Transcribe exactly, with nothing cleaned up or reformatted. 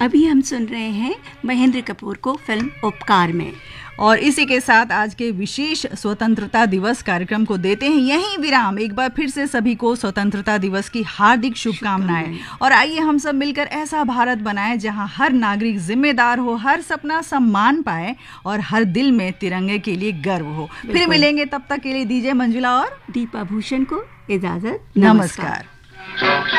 अभी हम सुन रहे हैं महेंद्र कपूर को फिल्म उपकार में। और इसी के साथ आज के विशेष स्वतंत्रता दिवस कार्यक्रम को देते हैं यहीं विराम। एक बार फिर से सभी को स्वतंत्रता दिवस की हार्दिक शुभकामनाएं। और आइए हम सब मिलकर ऐसा भारत बनाएं जहां हर नागरिक जिम्मेदार हो, हर सपना सम्मान पाए और हर दिल में तिरंगे के लिए गर्व हो। फिर मिलेंगे, तब तक के लिए दीजिए मंजुला और दीपा भूषण को इजाजत। नमस्कार।